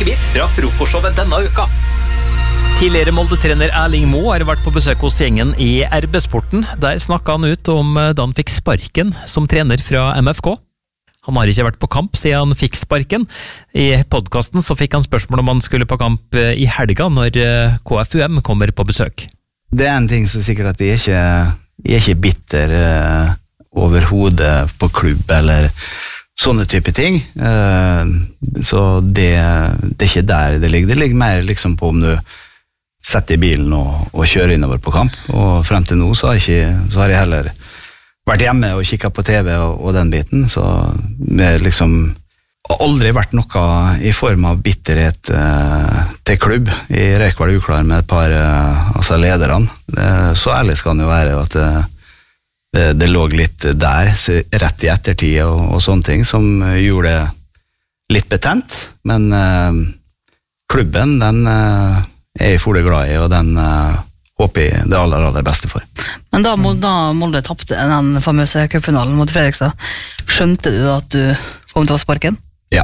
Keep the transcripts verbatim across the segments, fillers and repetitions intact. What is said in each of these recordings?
bit fra frokostshowet denne uka. Tidligere Molde-trener Erling Moe har vært på besøk hos gjengen i R B-sporten. Der snakket han ut om da han fikk sparken som trener fra M F K. Han har ikke vært på kamp siden han fikk sparken. I podcasten så fikk han spørsmål om han skulle på kamp i helga når K F U M kommer på besøk. Det er en ting som sikkert at jeg ikke, jeg er ikke bitter uh, over hodet på klubb eller sånne type ting. Uh, så det, det er ikke der det ligger. Det ligger mer liksom på om du setter i bilen og, og kjører innover på kamp. Og frem til nå så har, jeg ikke, så har jeg heller vært hjemme og kikket på T V og, og den biten. Så det liksom aldri vært noe i form av bitterhet eh, til klubb. Jeg røk vel uklar med et par eh, altså lederne. Det, så ærlig skal han jo være at det, det, det lå litt der, rett i ettertid og, og sånne ting, som gjorde det litt betent. Men eh, klubben, den eh, er jeg fulle glad i, og den uh, håper jeg det aller, aller beste for. Men da, da Molde tappte den famøse cupfinalen mot Fredrikstad, skjønte du at du kom til å sparken? Ja,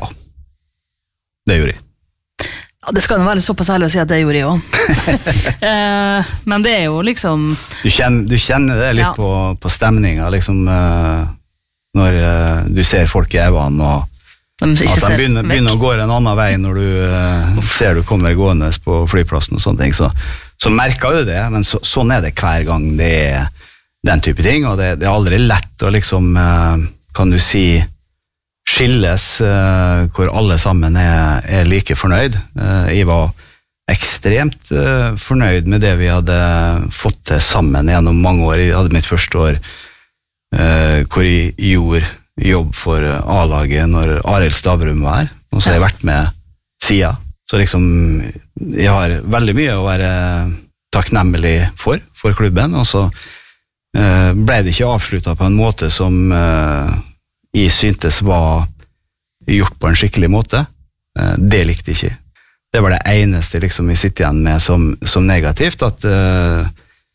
det gjorde jeg. Ja, det skal jo være såpass ærlig å si at det gjorde jeg også. eh, men det er jo liksom... Du kjenner, du kjenner det litt ja. på, på stemningen, liksom, uh, når uh, du ser folk i øynene og De at de begynner, begynner å gå en annen vei når du uh, ser du kommer gående på flyplassen og sånne ting, så, så merker du det, men så, sånn er det hver gang det er den type ting, og det, det er aldri lett å liksom, uh, kan du si, skilles uh, hvor alle sammen er, er like fornøyd. Uh, jeg var ekstremt uh, fornøyd med det vi hadde fått til sammen gjennom mange år. Jeg hadde mitt første år uh, hvor jeg gjorde jobb for A-laget når Arild Stavrum var her, og så har jeg vært med siden. Så liksom, jeg har veldig mye å være takknemlig for, for klubben, og så uh, ble det ikke avsluttet på en måte som uh, jeg syntes var gjort på en skikkelig måte. Uh, det likte jeg ikke. Det var det eneste liksom, jeg sitter igjen med som, som negativt, at uh,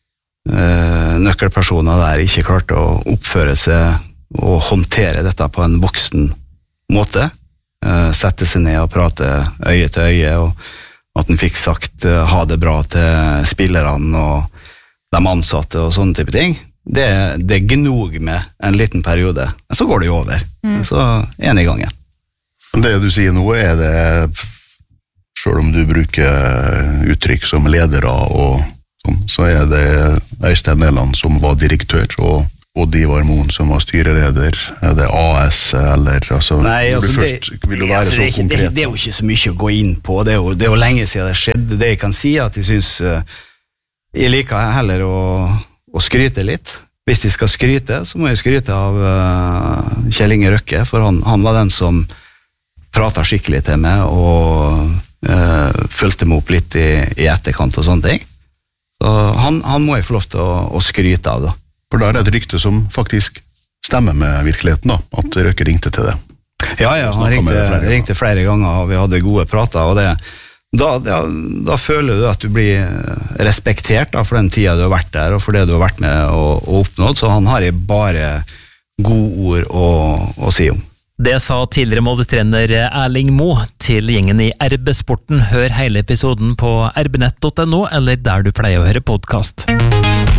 uh, nøkkelpersoner der ikke klarte å oppføre seg og håndtere dette på en voksen måte, uh, sette seg ned og prate øye til øye, og at den fikk sagt uh, ha det bra til spillerne og de ansatte og sånne type ting, det, det gnog med en liten periode, men så går det jo over, mm. så en i gangen. Det du sier nå er det, selv om du bruker uttrykk som ledere og sånn, så er det Øystein Næland som var direktør, og og Ivar Moen som var styreleder, er det A S eller altså, Nei, altså først, det, vil du være altså, så det, konkret? Det, det er jo ikke så mye å gå inn på, det er jo, det er jo lenge siden det skjedde. Det jeg kan si er at jeg synes uh, jeg liker heller å, å skryte litt. Hvis jeg skal skryte, så må jeg skryte av uh, Kjell Inge Røkke, for han, han var den som pratet skikkelig til meg og uh, fulgte meg opp litt i, i etterkant og sånne ting. Så han, han må jeg få lov til å, å skryte av da. For da er det et rykte som faktisk stemmer med virkeligheten da, at Røkke ringte til det. Ja, ja, han ringte flere, ringte flere ganger, og vi hadde gode prater, og det, da, da, da føler du at du blir respektert da, for den tiden du har vært der, og for det du har vært med og, og oppnådd, så han har bare gode ord å, å si om. Det sa tidligere Molde-trener Erling Moe til gjengen i R B-sporten. Hør hele episoden på r b nett punktum no, eller der du pleier å høre podcast.